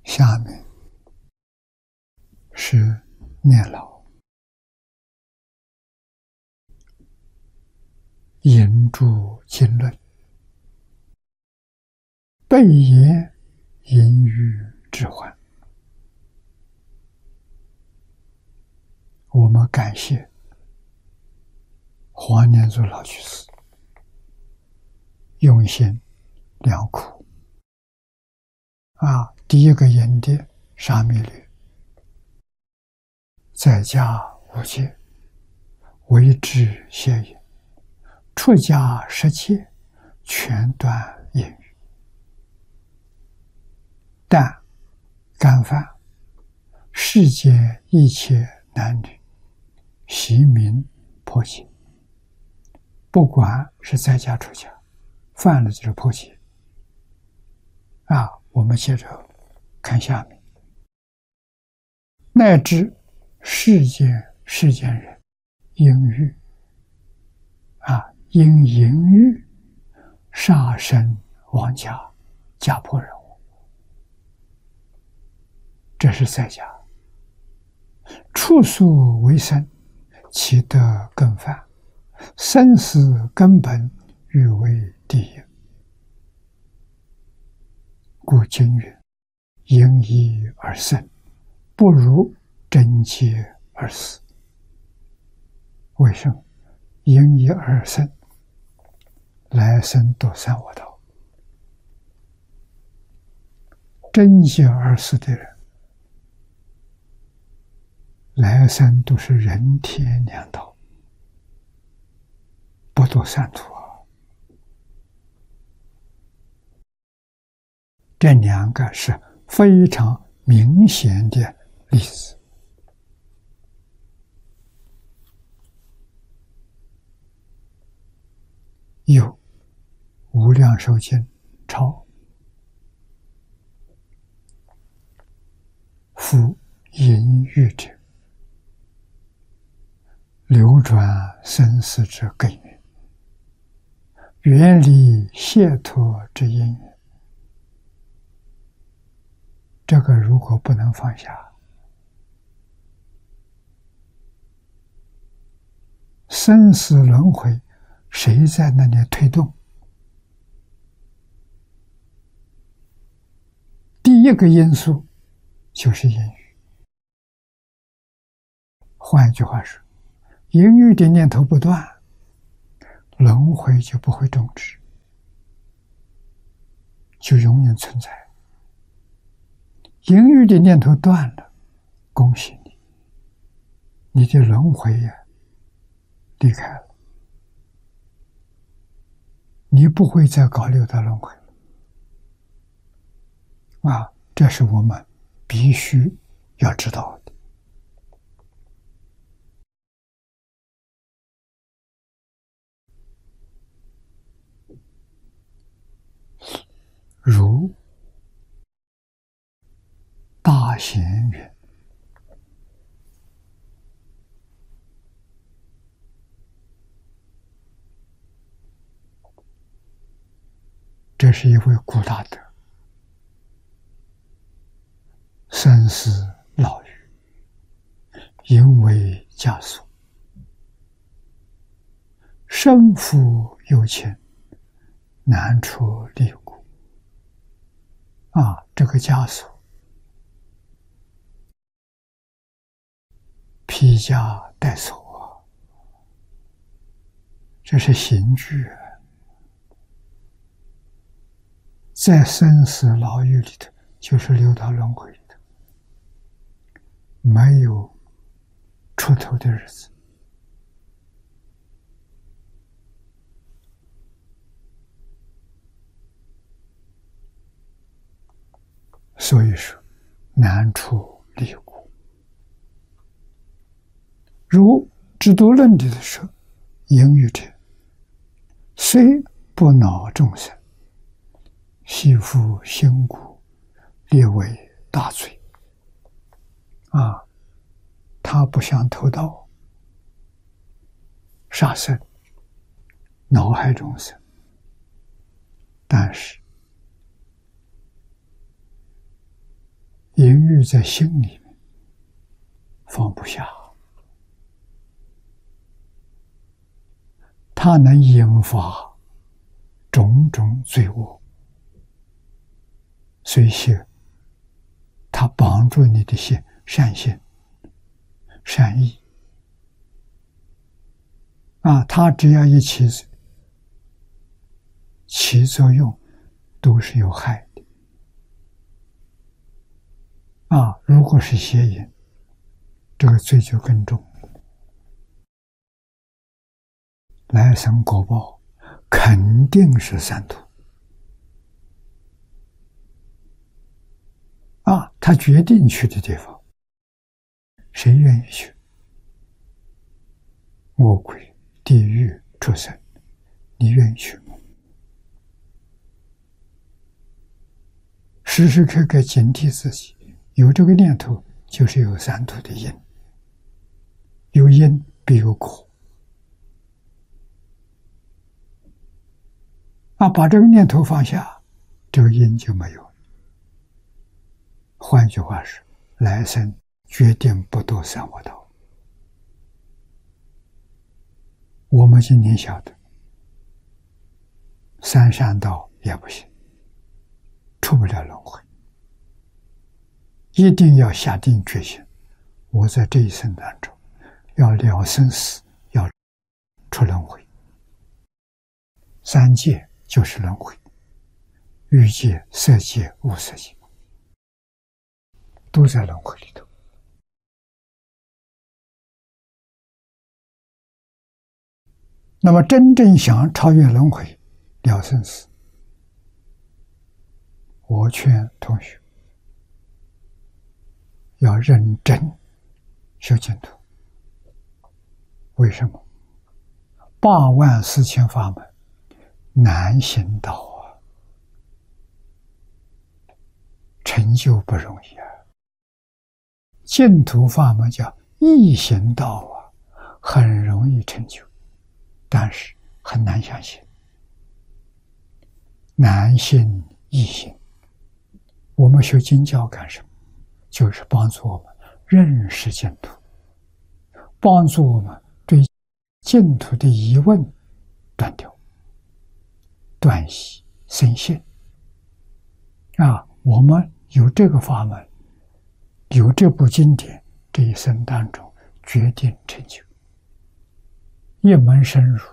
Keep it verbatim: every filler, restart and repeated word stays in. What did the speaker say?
下面是念老引注经论，背言隐喻之患。我们感谢黄念祖老居士用心良苦啊！第一个引的沙弥律，在家无戒，为之邪淫；出家十戒，全断淫欲。但干犯世间一切男女，习名破戒。不管是在家出家，犯了就是破戒啊！我们接着看下面，乃至世间世间人淫欲啊，因淫欲杀身亡家，家破人亡，这是在家。处所为生，其德更犯，生死根本，欲为第一。故经云：因一而生，不如贞洁而死。为什么？因一而生，来生都三恶道；贞洁而死的人，来生都是人天两道，不堕三途啊！这两个是非常明显的例子。有《无量寿经》抄夫淫欲者，流转生死之根源，远离解脱之因缘。这个如果不能放下，生死轮回，谁在那里推动？第一个因素就是淫欲。换一句话说，淫欲的念头不断，轮回就不会终止，就永远存在。淫欲的念头断了，恭喜你，你的轮回也离开了，你不会再搞六道轮回了啊！这是我们必须要知道的。如大贤云：这是一位古大德，生死老狱，因为枷锁，身负有情，难出离苦啊！这个枷锁，披枷带锁，这是刑具，在生死牢狱里头，就是六道轮回里头，没有出头的日子。所以说，难出离苦。如制度论里的说，淫欲者，虽不恼众生，系负心骨，列为大罪。啊，他不想偷盗、杀生、恼害众生，但是淫欲在心里面放不下，它能引发种种罪恶，所以它帮助你的心善心、善意啊，它只要一起起作用，都是有害的啊。如果是邪淫，这个罪就更重，来生果报肯定是三途啊。他决定去的地方，谁愿意去？恶鬼、地狱、畜生，你愿意去吗？时时刻刻警惕自己，有这个念头就是有三途的因，有因必有果啊！把这个念头放下，这个因就没有了。换句话是，来生决定不堕三恶道。我们今天晓得，三善道也不行，出不了轮回。一定要下定决心，我在这一生当中要了生死，要出轮回。三界就是轮回，欲界、色界、无色界都在轮回里头。那么真正想超越轮回，了生死，我劝同学要认真修净土。为什么？八万四千法门难行道啊，成就不容易啊。净土法门叫易行道啊，很容易成就，但是很难相信，难信易行。我们学经教干什么？就是帮助我们认识净土，帮助我们对净土的疑问断掉，断疑生信啊！我们有这个法门，有这部经典，这一生当中决定成就，一门深入，